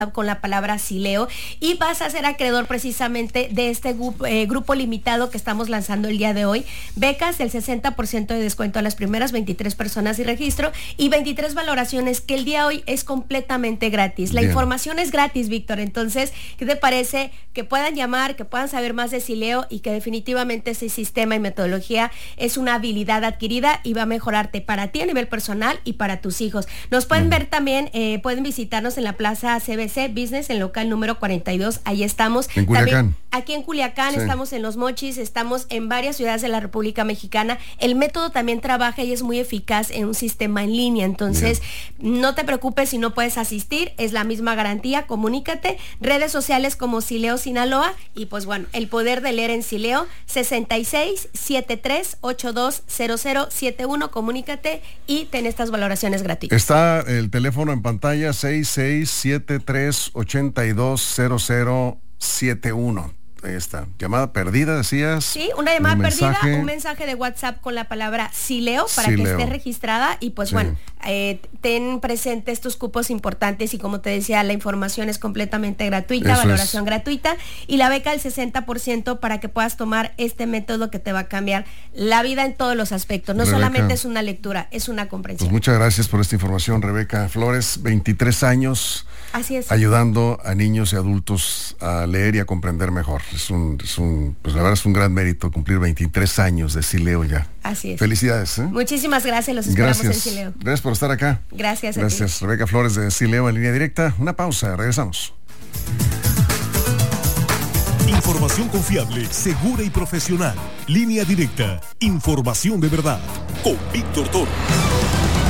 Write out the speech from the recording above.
con la palabra Sileo y vas a ser acreedor precisamente de este grupo limitado que estamos lanzando el día de hoy. Becas del 60% de descuento a las primeras 23 personas y registro y 23 valoraciones que el día de hoy es completamente gratis. La información es gratis, Víctor. Entonces, ¿qué te parece? Que puedan llamar, que puedan saber más de Sileo y que definitivamente ese sistema y metodología es una habilidad adquirida y va a mejorarte para ti a nivel personal y para tus hijos. Nos pueden ver también, pueden visitarnos en la Plaza CBC Business, en local número 42, ahí estamos. En Culiacán. También, aquí en Culiacán, estamos en Los Mochis, estamos en varias ciudades de la República Mexicana. El método también trabaja y es muy eficaz en un sistema en línea, entonces no te preocupes si no puedes asistir, es la misma garantía, comunícate, redes sociales como Sileo Sinaloa y pues bueno, el poder de leer en Sileo, 6673820071, comunícate y ten estas valoraciones gratuitas. Está el teléfono en pantalla, 6673820071. Ahí está. Llamada perdida, decías. Sí, una llamada perdida, un mensaje de WhatsApp con la palabra Sileo para que esté registrada y pues bueno, ten presente estos cupos importantes y como te decía, la información es completamente gratuita, valoración gratuita y la beca del 60% para que puedas tomar este método que te va a cambiar la vida en todos los aspectos. No solamente es una lectura, es una comprensión. Pues muchas gracias por esta información, Rebeca Flores, 23 años. Así es. Ayudando a niños y adultos a leer y a comprender mejor. Pues la verdad es un gran mérito cumplir 23 años de Sileo ya. Así es. Felicidades. Muchísimas gracias, los esperamos en Sileo. Gracias por estar acá. Gracias. Gracias, Rebeca Flores de Sileo en línea directa. Una pausa, regresamos. Información confiable, segura y profesional. Línea directa. Información de verdad. Con Víctor Toro.